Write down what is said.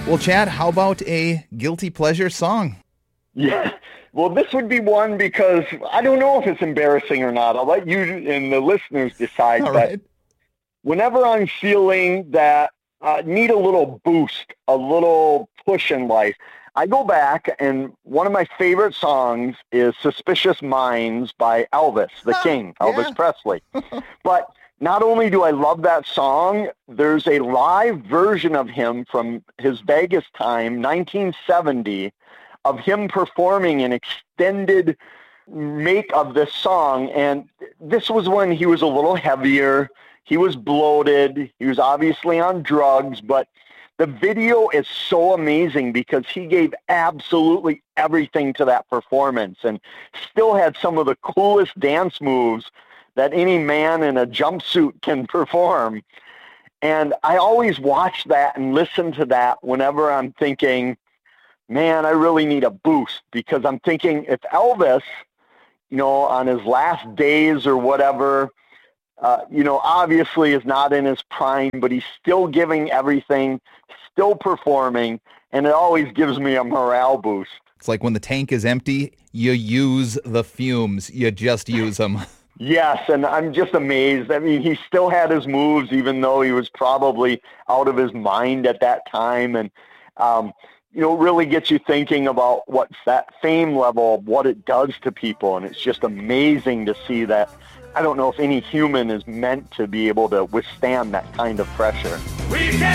Well, Chad, how about a guilty pleasure song? Yeah. Well, this would be one because I don't know if it's embarrassing or not. I'll let you and the listeners decide. All but right. whenever I'm feeling that need a little boost, a little push in life, I go back, and one of my favorite songs is Suspicious Minds by Elvis, the King, Elvis Presley. But not only do I love that song, there's a live version of him from his Vegas time, 1970, of him performing an extended make of this song. And this was when he was a little heavier. He was bloated. He was obviously on drugs, but the video is so amazing because he gave absolutely everything to that performance and still had some of the coolest dance moves that any man in a jumpsuit can perform. And I always watch that and listen to that whenever I'm thinking, man, I really need a boost, because I'm thinking if Elvis, on his last days or whatever, obviously is not in his prime, but he's still giving everything, still performing, and it always gives me a morale boost. It's like when the tank is empty, you use the fumes. You just use them. Yes, and I'm just amazed. I mean, he still had his moves, even though he was probably out of his mind at that time. And, really gets you thinking about what's that fame level, what it does to people. And it's just amazing to see that. I don't know if any human is meant to be able to withstand that kind of pressure. We can